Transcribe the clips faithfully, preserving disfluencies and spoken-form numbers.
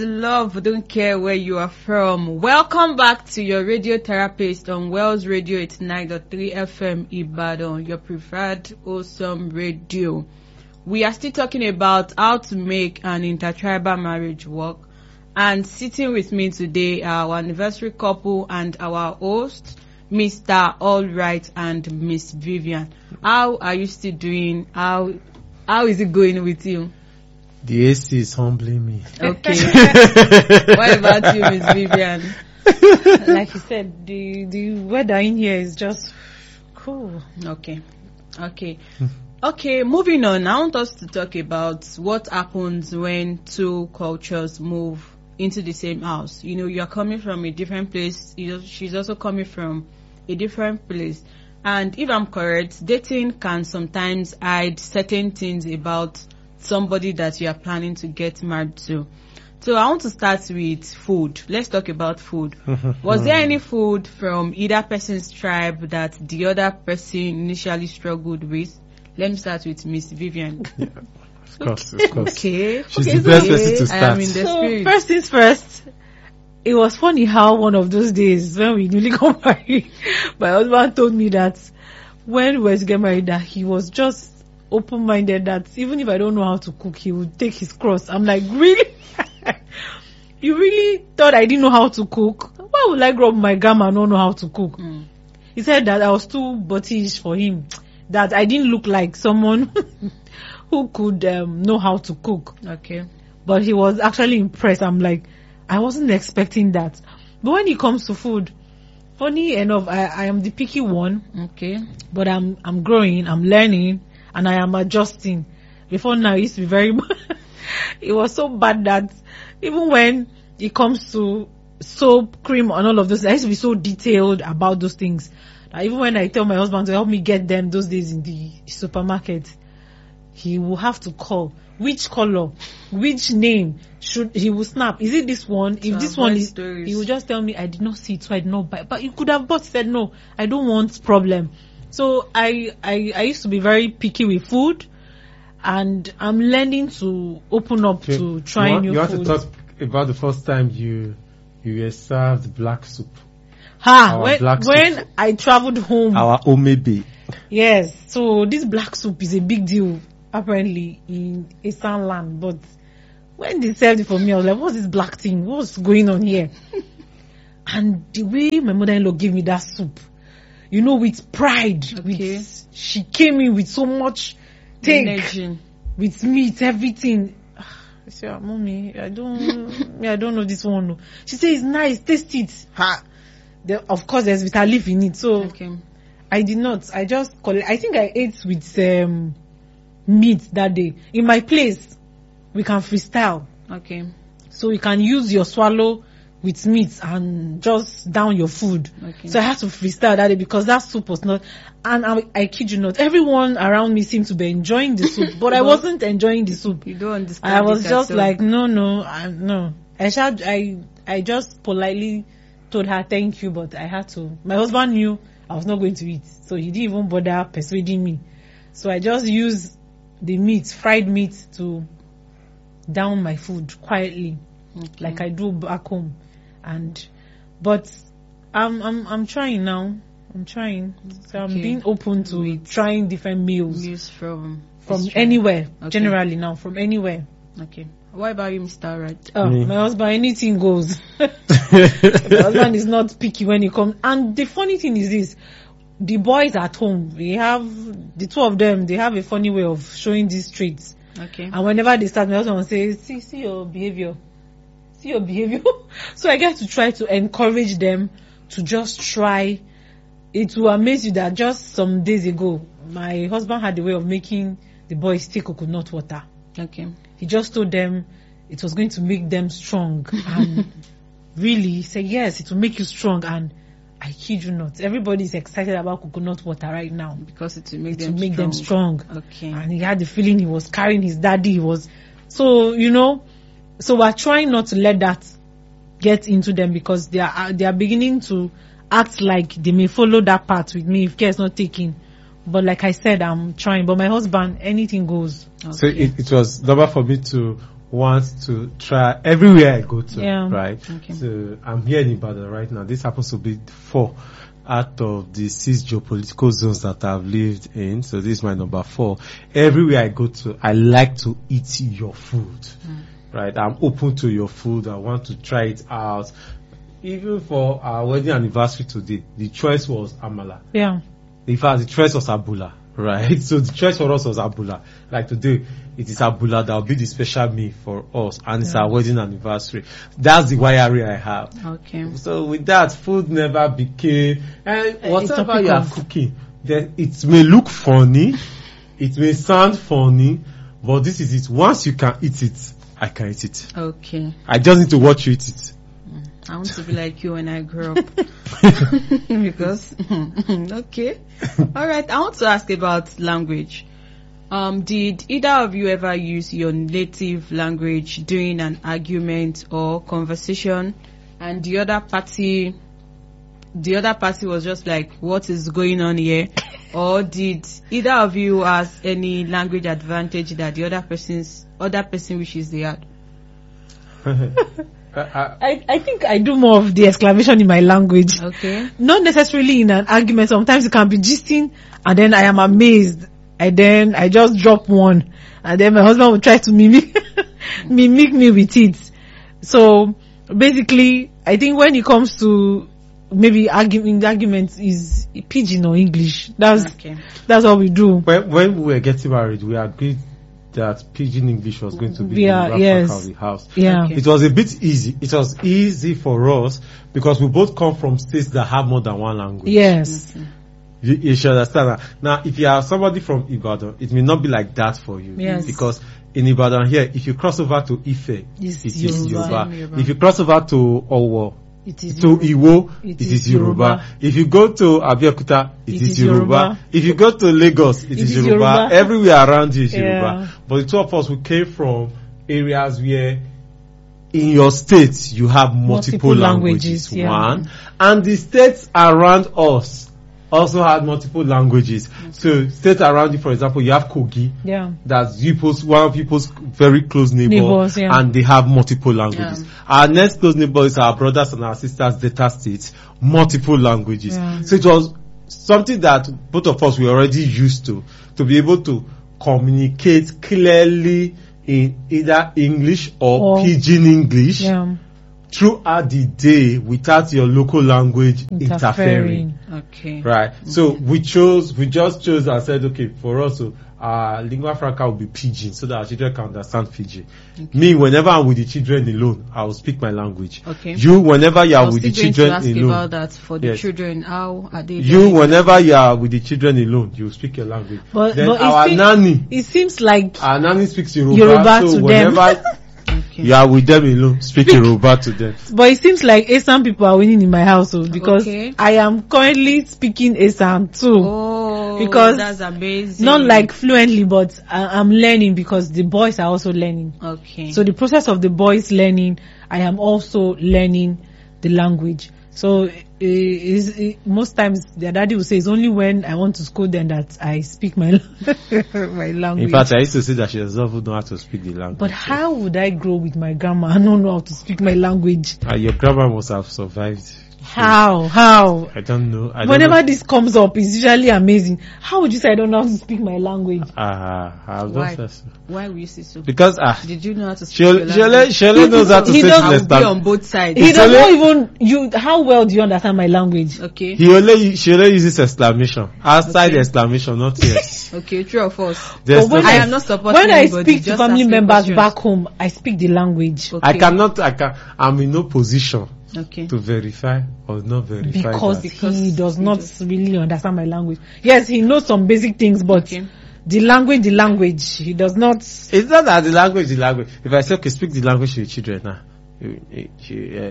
Love, don't care where you are from. Welcome back to your radio therapist on Wells Radio eighty-nine point three F M Ibadan, your preferred awesome radio. We are still talking about how to make an intertribal marriage work. And sitting with me today are our anniversary couple and our host, Mister Allright and Miss Vivian. How are you still doing? How how is it going with you? The A C is humbling me. Okay. What about you, Miss Vivian? Like you said, the the weather in here is just cool. Okay. Okay. Okay, moving on. I want us to talk about what happens when two cultures move into the same house. You know, you're coming from a different place. You, she's also coming from a different place. And if I'm correct, dating can sometimes hide certain things about somebody that you are planning to get married to. So I want to start with food. Let's talk about food. Was there any food from either person's tribe that the other person initially struggled with? Let me start with Miss Vivian. Yeah, of course, of course. Okay. She's okay, the best okay. person to start. I am in the So spirit. first things first, it was funny how one of those days when we newly got married, my husband told me that when we were to get married, that he was just open-minded, that even if I don't know how to cook, he would take his cross. I'm like, really? You really thought I didn't know how to cook? Why would I grow up with my grandma and not know how to cook? Mm. He said that I was too buttish for him, that I didn't look like someone who could um, know how to cook. Okay. But he was actually impressed. I'm like, I wasn't expecting that. But when it comes to food, funny enough, I, I am the picky one. Okay. But I'm I'm growing, I'm learning, and I am adjusting. Before now, it used to be very it was so bad that even when it comes to soap, cream, and all of those, I used to be so detailed about those things. That even when I tell my husband to help me get them those days in the supermarket, he will have to call. Which color, which name should he will snap? Is it this one? If this one is, stories. He will just tell me I did not see it, so I did not buy. But you could have bought. Said no, I don't want problem. So I, I I used to be very picky with food, and I'm learning to open up okay. to trying new food. You food. want to talk about the first time you you were served black soup. Ha! Our when black when soup. I traveled home, our omebe. Yes, so this black soup is a big deal apparently in Eastern land. But when they served it for me, I was like, "What's this black thing? What's going on here?" And the way my mother-in-law gave me that soup, you know, with pride, okay. with, she came in with so much take, energy, with meat, everything. I said, "Mommy, I don't, I don't know this one." She said, "It's nice, taste it." Ha! The, of course, there's bitter leaf in it, so okay. I did not. I just call it. I think I ate with um, meat that day. In my place, we can freestyle. Okay. So you can use your swallow with meat and just down your food. Okay. So I had to freestyle that day because that soup was not, and I, I kid you not, everyone around me seemed to be enjoying the soup, but I wasn't enjoying the soup. You don't understand. I was just like, no, no, I, no. I should, I, I just politely told her thank you, but I had to. My husband knew I was not going to eat, so he didn't even bother persuading me. So I just used the meat, fried meat, to down my food quietly, okay. like I do back home. And but I'm I'm I'm trying now. I'm trying. So I'm okay. being open to With trying different meals. Meals from from anywhere. Okay. Generally now, from anywhere. Okay. What about you, Mister Allright? Oh, Me. My husband, anything goes. My husband is not picky when it comes. And the funny thing is this: the boys at home, we have the two of them. They have a funny way of showing these traits. Okay. And whenever they start, my husband will say, "See, see your behavior." See your behavior. So I get to try to encourage them to just try. It will amaze you that just some days ago, my husband had the way of making the boys take coconut water. Okay. He just told them it was going to make them strong. And really, he said, yes, it will make you strong. And I kid you not, everybody is excited about coconut water right now. Because it will make, it them, will make strong. them strong. Okay. And he had the feeling he was carrying his daddy. He was, so, you know, so we're trying not to let that get into them because they are they are beginning to act like they may follow that path with me if care is not taken. But like I said, I'm trying. But my husband, anything goes. Okay. So it, it was double for me to want to try everywhere I go to, Yeah. right? Okay. So I'm here in Ibadan right now. This happens to be four out of the six geopolitical zones that I've lived in. So this is my number four. Everywhere I go to, I like to eat your food, right? I'm open to your food. I want to try it out. Even for our wedding anniversary today, the choice was amala. Yeah. In fact, the choice was abula, right? So the choice for us was abula. Like today, it is abula that will be the special meal for us, and it's Yeah. our wedding anniversary. That's the wiring I have. Okay. So with that, food never became, and A whatever topic you are of- cooking, then it may look funny, it may sound funny, but this is it. Once you can eat it, I can eat it. Okay. I just need to watch you eat it. I want to be like you when I grow up. Because, okay. All right. I want to ask about language. Um, did either of you ever use your native language during an argument or conversation, and the other party, the other party was just like, "What is going on here?" Or did either of you has any language advantage that the other person's other person wishes they had? I, I, I, I think I do more of the exclamation in my language. Okay. Not necessarily in an argument. Sometimes it can be gisting and then I am amazed. And then I just drop one. And then my husband will try to mimic, mimic me with it. So basically, I think when it comes to maybe arguing, arguments is pidgin or English. That's, Okay. that's what we do. when, when we were getting married, we agreed that pidgin English was going to be Yeah, the yes. yes. of the house. Yeah. Okay. It was a bit easy. It was easy for us because we both come from states that have more than one language. Yes. You, you should understand that. Now, if you are somebody from Ibadan, it may not be like that for you. Yes. Because in Ibadan here, if you cross over to Ife, It's it is Yoruba. Yoruba. Same Yoruba. If you cross over to Owo, It is to Yoruba. Iwo, It it is is Yoruba. Yoruba. If you go to Abeokuta, it, It is, is Yoruba. Yoruba. If you go to Lagos, it, It is, is Yoruba. Yoruba. Everywhere around you is Yeah. Yoruba. But the two of us, we came from areas where in your state you have multiple, Multiple languages, languages, yeah. one, and the states around us also had multiple languages. So states around you, for example, you have Kogi, Yeah. that's people's, one of people's very close neighbor, Neighbors, yeah. and they have multiple languages. Yeah. Our next close neighbor is our brothers and our sisters, Delta States, multiple languages. Yeah. So it was something that both of us were already used to, to be able to communicate clearly in either English or, Or- Pidgin English Yeah. throughout the day without your local language interfering. Interfering. Okay. Right. So we chose, we just chose and said, okay, for us, so, uh, lingua franca will be Pidgin so that our children can understand Pidgin. Me, whenever I'm with the children alone, I will speak my language. Okay. You, whenever you I are was with the still going to children ask you alone, about that for the Yes. children. How are they? you, doing? whenever you are with the children alone, you speak your language. But, then but it our seem- nanny, It seems like our nanny speaks Yoruba, Yoruba so to them. whenever Okay. you are with them alone, speak Yoruba to them. But it seems like Asam people are winning in my household because Okay. I am currently speaking Asam too. Oh, Because that's amazing. Not like fluently, but I, I'm learning because the boys are also learning. Okay. So the process of the boys learning, I am also learning the language. So uh, is uh, most times their daddy will say it's only when I want to scold them that I speak my my language. In fact, I used to say that she does not know how to speak the language. But how would I grow with my grandma? I don't know how to speak my language. Uh, your grandma must have survived. How? How? I don't know. I don't Whenever know. this comes up, it's usually amazing. How would you say I don't know how to speak my language? Uh, I've Why? not said so. Why will you say so? Because ah, Did you know how to speak she your only, she only, language? she only knows how to He say does- I less will be on than. both sides. He It's does not only- even you. How well do you understand my language? Okay. He only she only uses exclamation outside Okay. exclamation, not yes. Okay, true of us. There's But when no- I am not supporting When I anybody, speak to just family asking members questions. back home, I speak the language Okay. I cannot. I can. I'm in no position Okay. to verify or not verify because that. Because he does he not just- really understand my language. Yes, he knows some basic things, but Okay. the language, the language, he does not. It's not that the language, the language. If I say okay, speak the language to your children now. You, you, you,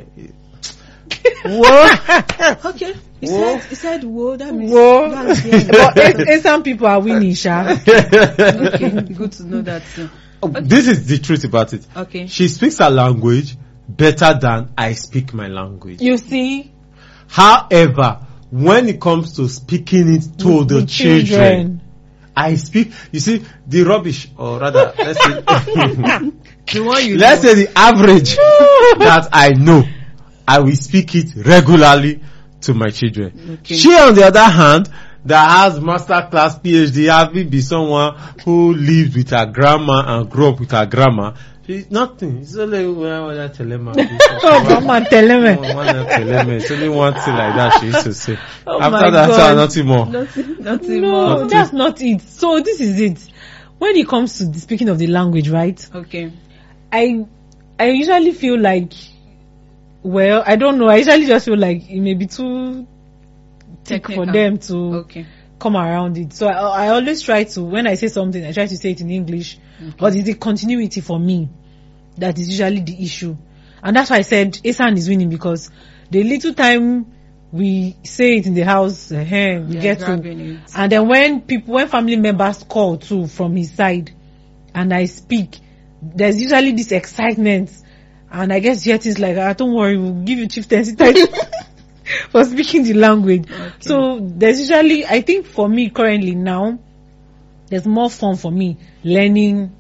uh, what? Okay. He Whoa. said, he said, whoa, that means. Whoa. That's the end. But eh, eh, some people are winning, Sha. Okay, good to know that too. This is the truth about it. Okay. She speaks her language better than I speak my language. You see, However, when it comes to speaking it to the the children, I speak, you see, the rubbish, or rather, let's say, The one you Let's know. say the average that I know, I will speak it regularly to my children. Okay. She, on the other hand, that has master class PhD, having be someone who lived with her grandma and grew up with her grandma. She's nothing. It's only one one telema. Oh, Grandma, tell him. One telema. It's only one thing like that she used to say. Oh After my that, God. so nothing more. Nothing, nothing No, more. Nothing. that's not it. So this is it. When it comes to the speaking of the language, right? Okay. I I usually feel like, well, I don't know. I usually just feel like it may be too thick for Technical. them to Okay. come around it. So I, I always try to, when I say something, I try to say it in English. Okay. But it's the continuity for me that is usually the issue. And that's why I said Asan is winning, because the little time we say it in the house, uh, we Yeah, get to. grabbing it. And then when people, when family members call too from his side, and I speak, there's usually this excitement, and I guess yet it's like, ah, don't worry, we'll give you chieftaincy title for speaking the language. Okay. So there's usually, I think for me currently now, there's more fun for me learning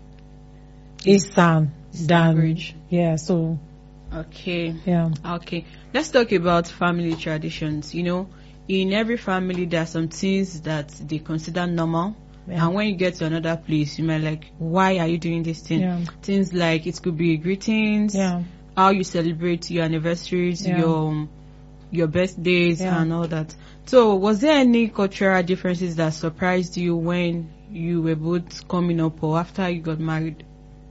Asan than language. yeah. So Okay. yeah, Okay. Let's talk about family traditions. You know, in every family, there are some things that they consider normal. Yeah. And when you get to another place, you might like, why are you doing this thing? Yeah. Things like it could be greetings, yeah, how you celebrate your anniversaries, Yeah. your your birthdays, Yeah. and all that. So, was there any cultural differences that surprised you when you were both coming up or after you got married?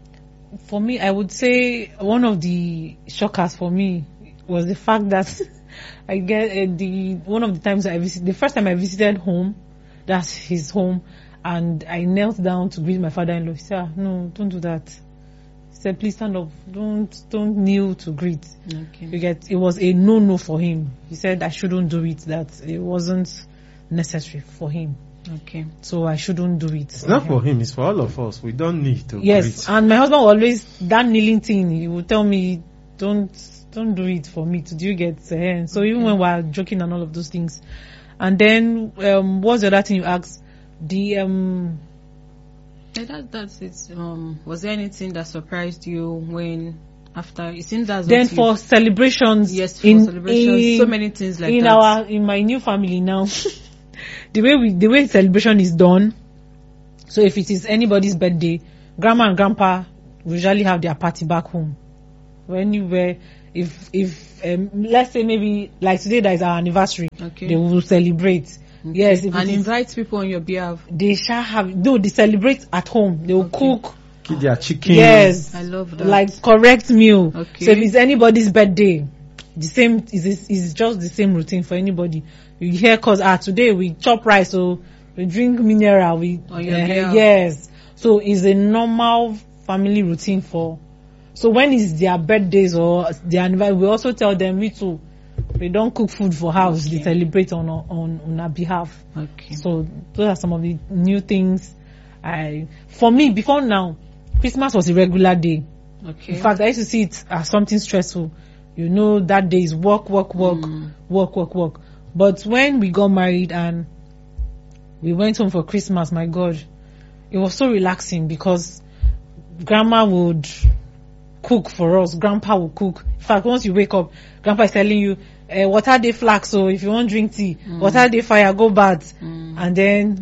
for me, I would say one of the shockers for me was the fact that I get uh, the one of the times I visit the first time I visited home, that's his home, and I knelt down to greet my father-in-law. He said, ah, "No, don't do that." He said, "Please stand up. Don't don't kneel to greet." You Okay. get, it was a no-no for him. He said I shouldn't do it. That it wasn't necessary for him, Okay. so I shouldn't do it. It's not for him, it's for all of us. We don't need to Yes, greet. and my husband always, that kneeling thing, he would tell me, don't don't do it for me. Do you get uh, so even when we're joking and all of those things. And then um what's the other thing you asked? The um Yeah, that, that's it. Um, was there anything that surprised you when after it seems that's then what you- for celebrations, yes for in, celebrations, in, so many things like in that. our in my new family now, the way we the way celebration is done. So if it is anybody's birthday, grandma and grandpa usually have their party back home. When you were, if if um, let's say maybe like today that is our anniversary, Okay. they will celebrate. Okay. Yes, if and it is- invite people on your behalf. they shall have no. They celebrate at home. They will Okay. cook. Keep their chicken. Yes, I love that. like correct meal. Okay. So if it's anybody's birthday, the same is is just the same routine for anybody. You hear cause ah today we chop rice, so we drink mineral. We On your eh, behalf. yes. So it's a normal family routine for. So when it's their birthdays or their anniversary, we also tell them we too. We don't cook food for house. Okay. They celebrate on our- on on our behalf. Okay. So those are some of the new things. I for me before now, Christmas was a regular day. Okay. In fact, I used to see it as something stressful. You know, that day is work, work, work, Mm. work, work, work. But when we got married and we went home for Christmas, my God, it was so relaxing because grandma would cook for us. Grandpa would cook. In fact, once you wake up, grandpa is telling you, uh, water day flax, so if you want drink tea, Mm. water day fire, go bath. Mm. And then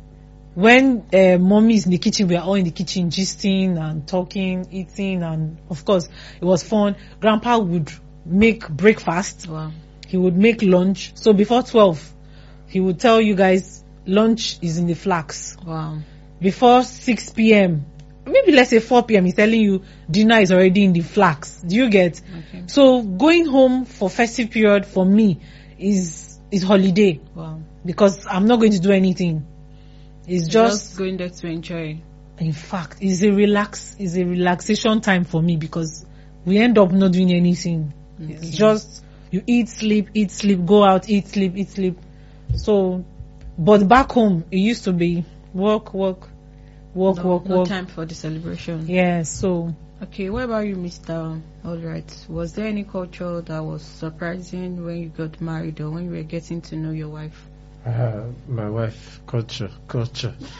when uh, mommy is in the kitchen, we are all in the kitchen gisting and talking, eating, and of course it was fun. Grandpa would make breakfast. Wow. He would make lunch. So before twelve, he would tell you guys lunch is in the flax. Wow. Before six p.m., maybe let's say four p.m., he's telling you dinner is already in the flax. Do you get? Okay. So going home for festive period for me is is holiday Wow. because I'm not going to do anything. It's Just, just, going there to enjoy. in fact, it's a relax, it's a relaxation time for me because we end up not doing anything. It's Okay. just you eat, sleep, eat, sleep, go out, eat, sleep, eat, sleep. So, but back home it used to be work, work, work, no, work, no work. time for the celebration. Yeah. So Okay, what about you, Mister Alright? Was there any culture that was surprising when you got married or when you were getting to know your wife? Uh, my wife, culture, culture.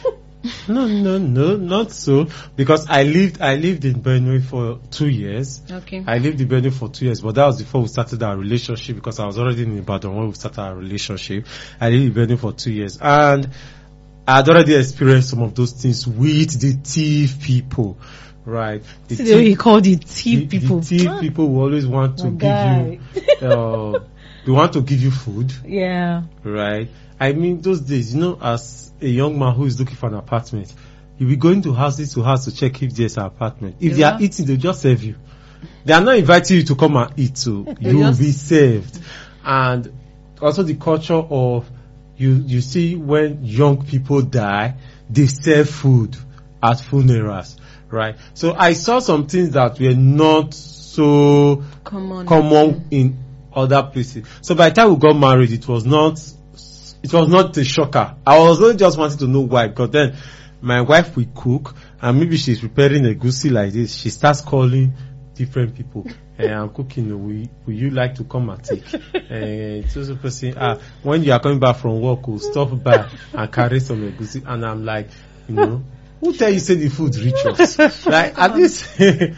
No, no, no, not so. Because I lived, I lived in Benue for two years. Okay. I lived in Benue for two years, but that was before we started our relationship because I was already in Ibadan when we started our relationship. I lived in Benue for two years and I had already experienced some of those things with the thief people, right? The See the way he called it, the, thief people. the thief people will always want to My give guy. you, uh, they want to give you food, Yeah. right? I mean, those days, you know, as a young man who is looking for an apartment, you'll be going to houses to house to check if there's an apartment. If Yeah. they are eating, they'll just serve you. They are not inviting you to come and eat, so you will just- be served. And also the culture of, you, you see when young people die, they serve food at funerals, right? So I saw some things that were not so Common. common in other places. So by the time we got married, it was not, it was not a shocker. I was only just wanting to know why, because then my wife will cook, and maybe she's preparing a goosey like this. She starts calling different people. Hey, I'm cooking. Will, will you like to come and take? Uh, so so person, ah, when you are coming back from work, we'll stop by and carry some egusi. And I'm like, you know, who tell you say the food reach us? Like at least,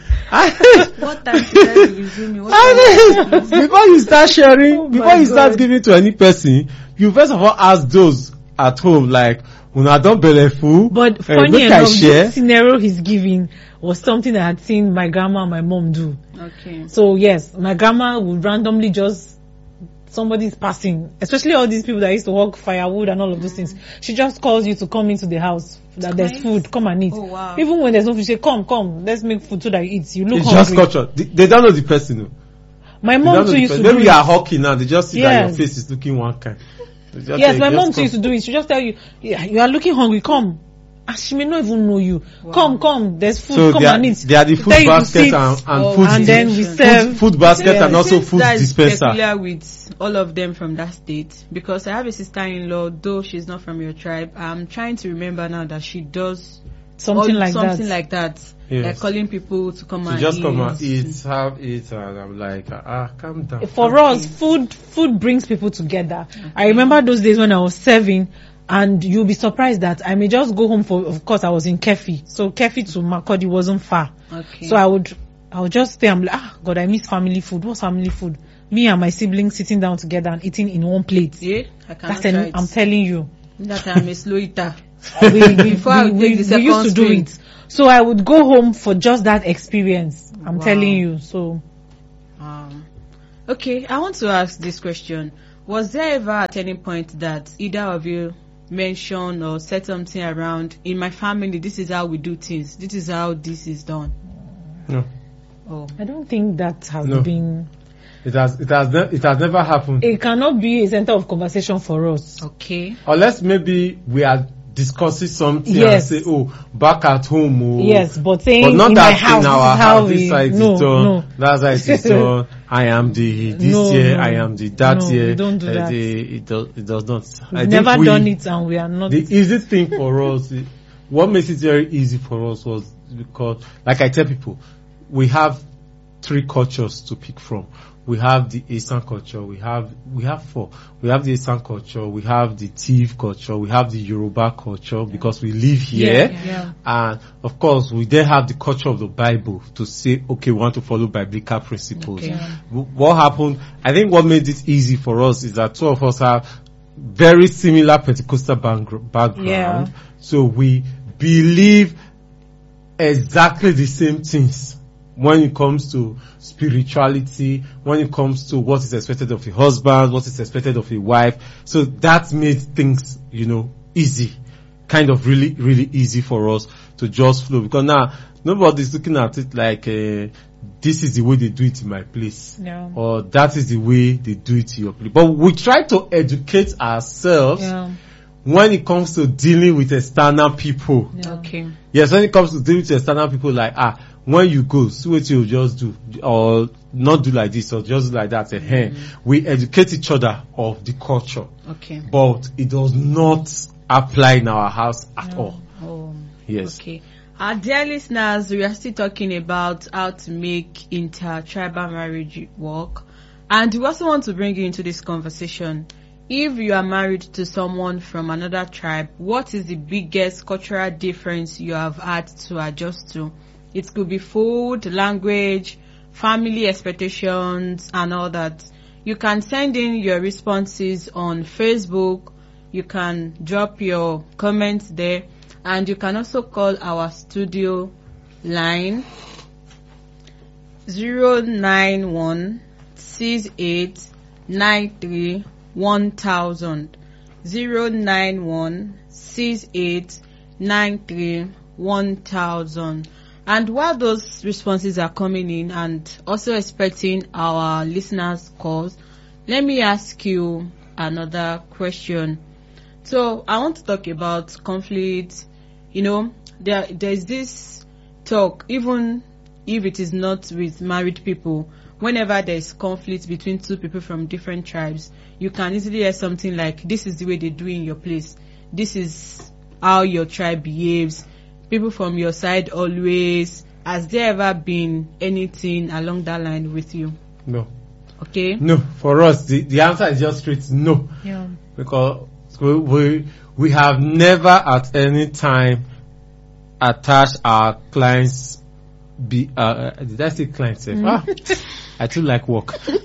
I, What time should I be resuming? What I time mean, before you start sharing, Oh before my you start God. giving to any person, you first of all ask those at home, like, una don belle full, But eh, funny make I enough, share. this scenario he's giving was something I had seen my grandma and my mom do. Okay. So yes, my grandma would randomly just, somebody's passing, especially all these people that used to work firewood and all of those things. She just calls you to come into the house, that there's Nice. food, come and eat. Oh, wow. Even when there's no food, she say, come, come, let's make food so that you eat. You look It's just hungry. culture. They, they don't know the person. No. My They mom don't know too the used to person. do Maybe you it. are hockey now. They just see that Yes. your face is looking one kind. They just Yes, say, my just mom too come. used to do it. She just tell you, yeah, you are looking hungry, come. And she may not even know you. Wow. Come, come, there's food, So come they are, and eat. they are the Tell food you to basket sit. and, and Oh, food, and then we Food- serve. food, food basket Yes. and also Since food that is dispenser. peculiar with all of them from that state, because I have a sister-in-law, though she's not from your tribe. I'm trying to remember now that she does Something all- like something that. like that, Yes. like calling people to come To and just eat. come and eat, have it, and I'm like, ah, calm down. For us, food food brings people together. I remember those days when I was serving, and you'll be surprised that I may just go home for. Of course, I was in Kefi, so Kefi to Makurdi wasn't far. Okay. So I would I would just stay. I'm like, ah, God, I miss family food. What's family food? Me and my siblings sitting down together and eating in one plate. yeah, I cannot That's try an, it. I'm telling you. That I'm a slow eater. we, we, Before I we, take we, the we second used to do string. it. So I would go home for just that experience. I'm Wow. telling you. So Um, okay, I want to ask this question. Was there ever at any point that either of you mentioned or said something around, in my family, this is how we do things, this is how this is done? No, Oh, I don't think that has No. been. it has, it has, ne- it has never happened. It cannot be a center of conversation for us. okay. Unless maybe we are discussing something Yes. and say, oh, back at home, oh. Yes, but saying But not in that my house, in our this is how house, we. this side no, is done, no. that side is done. I am the this No, year, no. I am the that No, year. don't do uh, that. The, it, does, it does not. We've I think never we, done it, and we are not. The easy thing for us, i- what makes it very easy for us was because, like I tell people, we have three cultures to pick from. We have the Eastern culture, we have, we have four. We have the Eastern culture, we have the Tiv culture, we have the Yoruba culture because we live here. Yeah, yeah. And of course, we then have the culture of the Bible to say, okay, we want to follow biblical principles. Okay. W- What happened, I think what made it easy for us is that two of us have very similar Pentecostal backgr- background. Yeah. So we believe exactly the same things when it comes to spirituality, when it comes to what is expected of a husband, what is expected of a wife. So that made things, you know, easy. Kind of really, really easy for us to just flow. Because now, nobody's looking at it like, uh, this is the way they do it in my place. Yeah. Or that is the way they do it in your place. But we try to educate ourselves Yeah. when it comes to dealing with external people. Yeah. Okay. Yes, when it comes to dealing with external people, like, ah, when you go, see what you just do, or not do like this, or just do like that. Mm. Mm. We educate each other of the culture, Okay. but it does not apply in our house at No. all. Oh, Yes. okay. Our dear listeners, we are still talking about how to make inter-tribal marriage work. And we also want to bring you into this conversation. if you are married to someone from another tribe, what is the biggest cultural difference you have had to adjust to? It could be food, language, family expectations, and all that. You can send in your responses on Facebook. You can drop your comments there, and you can also call our studio line zero nine one six eight nine three one thousand zero nine one six eight nine three one thousand. And while those responses are coming in and also expecting our listeners' calls, let me ask you another question. So I want to talk about conflict. You know, there there's this talk, even if it is not with married people, whenever there is conflict between two people from different tribes, you can easily hear something like, this is the way they do in your place. This is how your tribe behaves. People from your side always. Has there ever been anything along that line with you? No. Okay. No. For us, the, the answer is just straight no. Yeah. Because we, we we have never at any time attached our clients. Be uh, did I say clients? Mm. Ah, I too like work. We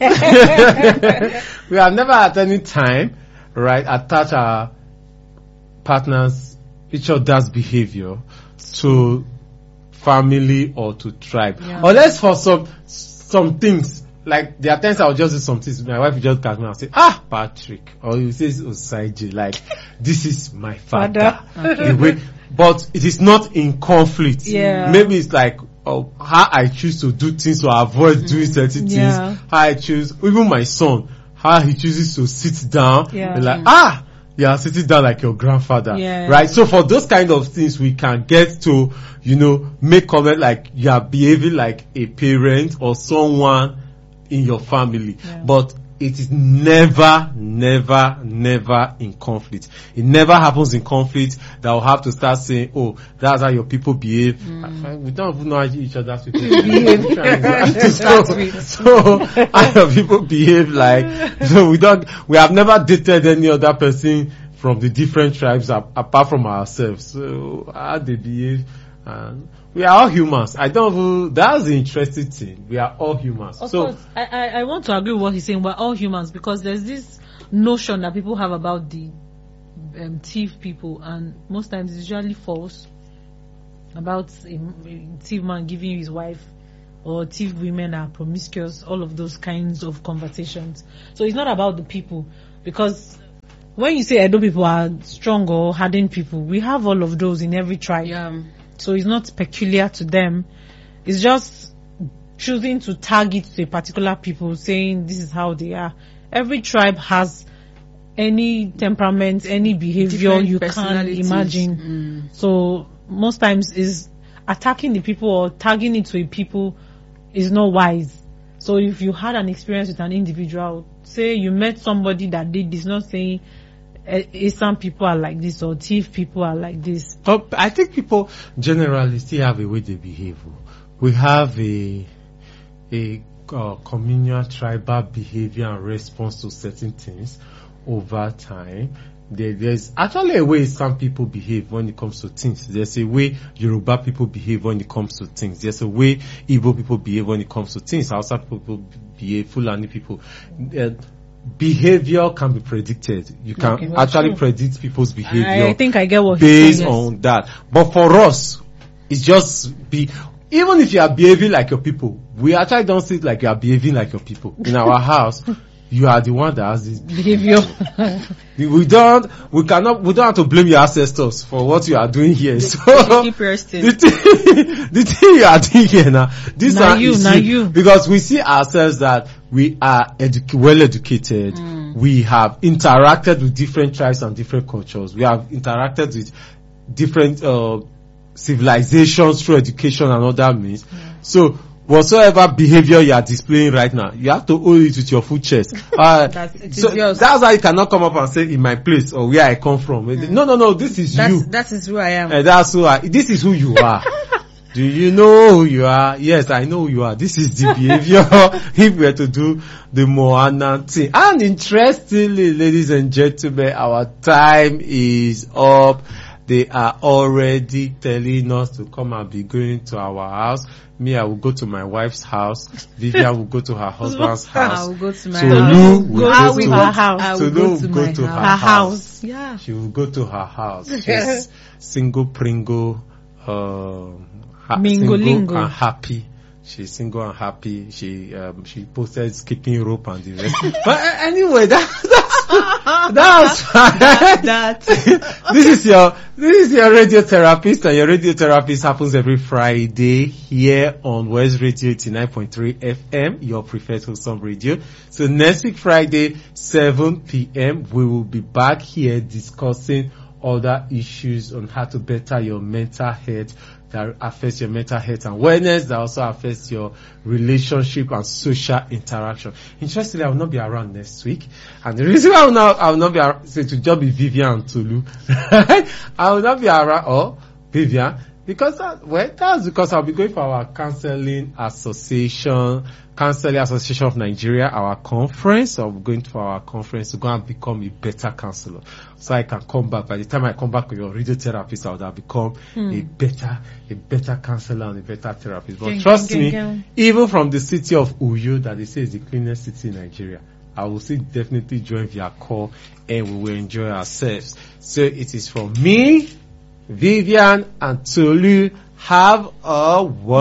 have never at any time, right, attach our partners, each other's behavior to family or to tribe. Yeah. Unless for some some things, like there are times I'll just do some things. My wife will just catch me and say, ah, Patrick, or you say Osaiji, like, this is my father. Father. The way, but it is not in conflict. Yeah. Maybe it's like, oh, how I choose to do things or avoid mm. doing certain things. Yeah. How I choose, even my son, how he chooses to sit down. Yeah. Like, Mm. ah, you are sitting down like your grandfather. Yeah. Right? So for those kind of things, we can get to, you know, make comment like you are behaving like a parent or someone in your family. Yeah. But it is never, never, never in conflict. It never happens in conflict that we'll have to start saying, oh, that's how your people behave. Mm. We don't even know how each other's people behave. so, so how your people behave like, so we don't, we have never dated any other person from the different tribes a- apart from ourselves. So how they behave, and we are all humans. I don't even, that's the interesting thing. We are all humans. Of so, course, I, I, I want to agree with what he's saying. We're all humans, because there's this notion that people have about the um, thief people, and most times it's usually false, about a, a thief man giving his wife, or thief women are promiscuous, all of those kinds of conversations. So it's not about the people, because when you say Edo people are strong or hardened people, we have all of those in every tribe. Yeah. So it's not peculiar to them. It's just choosing to tag it to a particular people, saying this is how they are. Every tribe has any temperament, any behavior Different you can personalities. imagine. Mm. So most times is attacking the people or tagging it to a people is not wise. So if you had an experience with an individual, say you met somebody that did this, not saying some people are like this or thief people are like this. Oh, I think people generally still have a way they behave. We have a a uh, communal tribal behavior and response to certain things over time. There, there's actually a way some people behave when it comes to things. There's a way Yoruba people behave when it comes to things. There's a way Igbo people behave when it comes to things. Hausa people behave, Fulani people. Uh, behavior can be predicted. You can Okay, actually true. predict people's behavior. I, I think I get what based he's saying, yes. on that. But for us, it's just be, even if you are behaving like your people, we actually don't see it like you are behaving like your people. In our house, you are the one that has this behavior. We don't, we cannot, we don't have to blame your ancestors for what you are doing here. They, So, they keep resting. the thing, the thing you are doing here now, this Now one you, is now you. because we see ourselves that we are edu- well educated. Mm. We have interacted with different tribes and different cultures. We have interacted with different uh, civilizations through education and other means. Mm. So, whatsoever behavior you are displaying right now, you have to hold it with your full chest. Uh, That's- it so is yours. that's why you cannot come up and say in my place or where I come from. No, no, no, this is That's, you. that is who I am. Uh, that's who I, this is who you are. Do you know who you are? Yes, I know who you are. This is the behavior if we were to do the Moana thing. And interestingly, ladies and gentlemen, our time is up. They are already telling us to come and be going to our house. Me, I will go to my wife's house. Vivian will go to her husband's house. I will go to my Tolu house. will Go go to to her house. I will Tolu go will to go my to house. her Her house. house. Yeah. She will go to her house. She's single, pringle, um, ha- Mingo, single lingo. and happy. She's single and happy. She um, she posted skipping rope and the rest. But uh, anyway, that, that's that's fine. That This is your this is your radiotherapist, and your radiotherapist happens every Friday here on West Radio eighty-nine point three F M, your preferred wholesome radio. So next week Friday, seven p.m., we will be back here discussing other issues on how to better your mental health that affects your mental health and wellness, that also affects your relationship and social interaction. Interestingly, I will not be around next week. And the reason why I will not, I will not be around, so to just be Vivian and Tolu. I will not be around, or Vivian, because that, well, that's because I'll be going for our counseling association, counseling association of Nigeria, our conference. So I'll be going for our conference to go and become a better counselor. So I can come back. By the time I come back with your radiotherapist, I would have become a better, a better counselor and a better therapist. But Gang, trust gang, me, gang. even from the city of Uyo, that they say is the cleanest city in Nigeria, I will still definitely join via call and we will enjoy ourselves. So it is from me, Vivian and Tolu. Have a wonderful